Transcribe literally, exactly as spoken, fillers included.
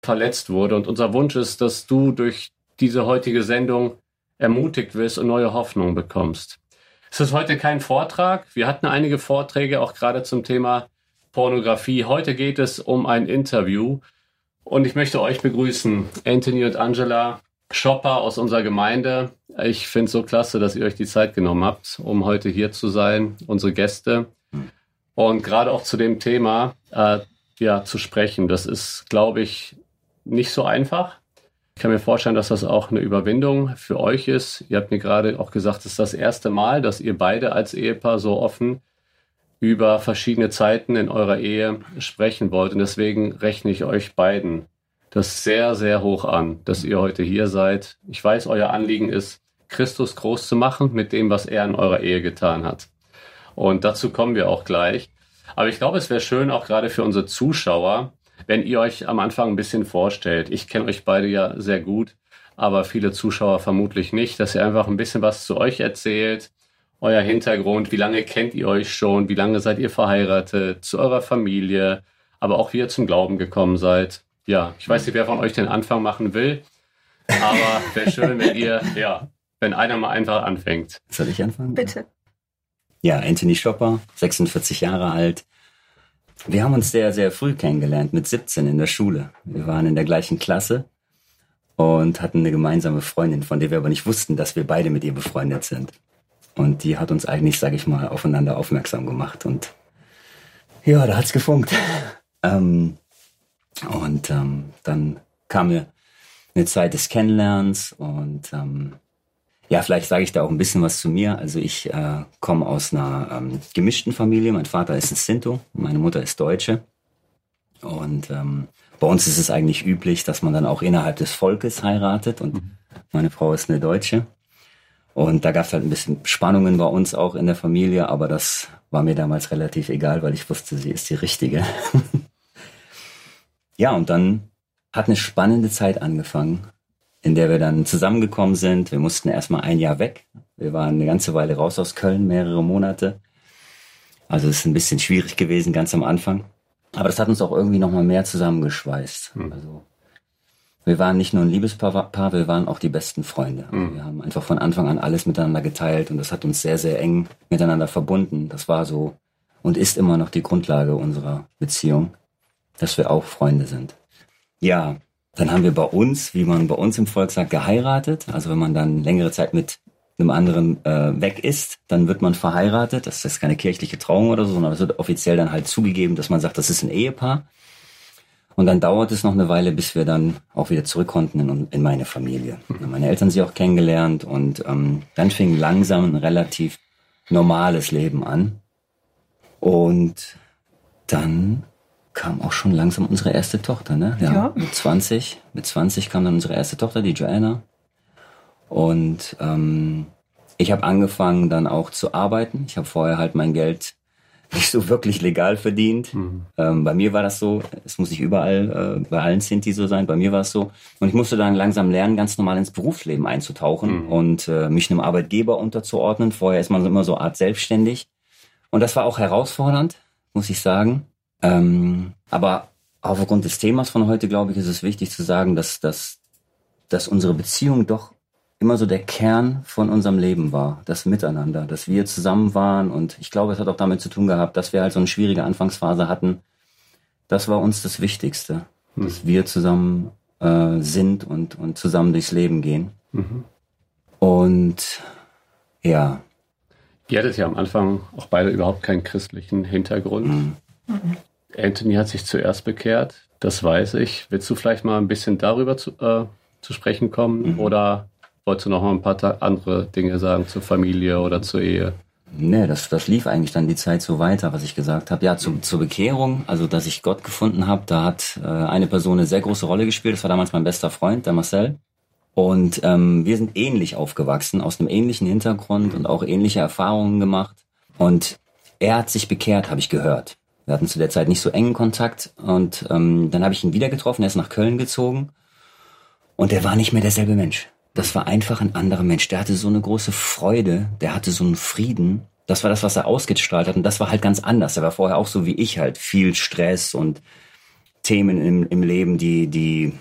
verletzt wurde. Und unser Wunsch ist, dass du durch diese heutige Sendung ermutigt wirst und neue Hoffnung bekommst. Es ist heute kein Vortrag. Wir hatten einige Vorträge, auch gerade zum Thema Pornografie. Heute geht es um ein Interview. Und ich möchte euch begrüßen, Anthony und Angela Schopper aus unserer Gemeinde. Ich finde es so klasse, dass ihr euch die Zeit genommen habt, um heute hier zu sein, unsere Gäste. Und gerade auch zu dem Thema äh, ja, zu sprechen. Das ist, glaube ich, nicht so einfach. Ich kann mir vorstellen, dass das auch eine Überwindung für euch ist. Ihr habt mir gerade auch gesagt, es ist das erste Mal, dass ihr beide als Ehepaar so offen über verschiedene Zeiten in eurer Ehe sprechen wollt. Und deswegen rechne ich euch beiden das sehr, sehr hoch an, dass ihr heute hier seid. Ich weiß, euer Anliegen ist, Christus groß zu machen mit dem, was er in eurer Ehe getan hat. Und dazu kommen wir auch gleich. Aber ich glaube, es wäre schön, auch gerade für unsere Zuschauer, wenn ihr euch am Anfang ein bisschen vorstellt. Ich kenne euch beide ja sehr gut, aber viele Zuschauer vermutlich nicht, dass ihr einfach ein bisschen was zu euch erzählt, euer Hintergrund, wie lange kennt ihr euch schon, wie lange seid ihr verheiratet, zu eurer Familie, aber auch wie ihr zum Glauben gekommen seid. Ja, ich weiß nicht, wer von euch den Anfang machen will, aber wäre schön, wenn ihr, ja, wenn einer mal einfach anfängt. Soll ich anfangen? Bitte. Ja, Anthony Schopper, sechsundvierzig Jahre alt. Wir haben uns sehr, sehr früh kennengelernt, mit siebzehn in der Schule. Wir waren in der gleichen Klasse und hatten eine gemeinsame Freundin, von der wir aber nicht wussten, dass wir beide mit ihr befreundet sind. Und die hat uns eigentlich, sage ich mal, aufeinander aufmerksam gemacht. Und ja, da hat's gefunkt. ähm, und ähm, dann kam eine, eine Zeit des Kennenlernens und ähm, ja, vielleicht sage ich da auch ein bisschen was zu mir. Also ich äh, komme aus einer ähm, gemischten Familie. Mein Vater ist ein Sinto, meine Mutter ist Deutsche. Und ähm, bei uns ist es eigentlich üblich, dass man dann auch innerhalb des Volkes heiratet. Und mhm. meine Frau ist eine Deutsche. Und da gab es halt ein bisschen Spannungen bei uns auch in der Familie. Aber das war mir damals relativ egal, weil ich wusste, sie ist die Richtige. Ja, und dann hat eine spannende Zeit angefangen, in der wir dann zusammengekommen sind. Wir mussten erstmal ein Jahr weg. Wir waren eine ganze Weile raus aus Köln, mehrere Monate. Also es ist ein bisschen schwierig gewesen, ganz am Anfang. Aber das hat uns auch irgendwie nochmal mehr zusammengeschweißt. Mhm. Also wir waren nicht nur ein Liebespaar, wir waren auch die besten Freunde. Mhm. Wir haben einfach von Anfang an alles miteinander geteilt und das hat uns sehr, sehr eng miteinander verbunden. Das war so und ist immer noch die Grundlage unserer Beziehung, dass wir auch Freunde sind. Ja, dann haben wir bei uns, wie man bei uns im Volk sagt, geheiratet. Also wenn man dann längere Zeit mit einem anderen äh, weg ist, dann wird man verheiratet. Das ist keine kirchliche Trauung oder so, sondern es wird offiziell dann halt zugegeben, dass man sagt, das ist ein Ehepaar. Und dann dauert es noch eine Weile, bis wir dann auch wieder zurück konnten in, in meine Familie. Mhm. Meine Eltern sie auch kennengelernt und ähm, dann fing langsam ein relativ normales Leben an. Und dann kam auch schon langsam unsere erste Tochter, ne? Ja, ja. Mit zwanzig, mit zwanzig kam dann unsere erste Tochter, die Joanna. Und ähm, ich habe angefangen dann auch zu arbeiten. Ich habe vorher halt mein Geld nicht so wirklich legal verdient. Mhm. Ähm, bei mir war das so, es muss nicht überall, äh, bei allen Sinti so sein, bei mir war es so. Und ich musste dann langsam lernen, ganz normal ins Berufsleben einzutauchen mhm. und äh, mich einem Arbeitgeber unterzuordnen. Vorher ist man immer so eine Art selbstständig. Und das war auch herausfordernd, muss ich sagen. Ähm, aber aufgrund des Themas von heute, glaube ich, ist es wichtig zu sagen, dass, dass, dass unsere Beziehung doch immer so der Kern von unserem Leben war, das Miteinander, dass wir zusammen waren und ich glaube, es hat auch damit zu tun gehabt, dass wir halt so eine schwierige Anfangsphase hatten. Das war uns das Wichtigste, mhm. dass wir zusammen äh, sind und, und zusammen durchs Leben gehen. Mhm. Und ja. Ihr hattet ja am Anfang auch beide überhaupt keinen christlichen Hintergrund. Mhm. Mhm. Anthony hat sich zuerst bekehrt, das weiß ich. Willst du vielleicht mal ein bisschen darüber zu, äh, zu sprechen kommen? Mhm. Oder wolltest du noch mal ein paar ta- andere Dinge sagen zur Familie oder zur Ehe? Nee, das, das lief eigentlich dann die Zeit so weiter, was ich gesagt habe. Ja, zu, zur Bekehrung, also dass ich Gott gefunden habe, da hat äh, eine Person eine sehr große Rolle gespielt. Das war damals mein bester Freund, der Marcel. Und ähm, wir sind ähnlich aufgewachsen, aus einem ähnlichen Hintergrund und auch ähnliche Erfahrungen gemacht. Und er hat sich bekehrt, habe ich gehört. Wir hatten zu der Zeit nicht so engen Kontakt. Und ähm, dann habe ich ihn wieder getroffen, er ist nach Köln gezogen. Und er war nicht mehr derselbe Mensch. Das war einfach ein anderer Mensch. Der hatte so eine große Freude, der hatte so einen Frieden. Das war das, was er ausgestrahlt hat. Und das war halt ganz anders. Er war vorher auch so wie ich halt. Viel Stress und Themen im, im Leben, die, die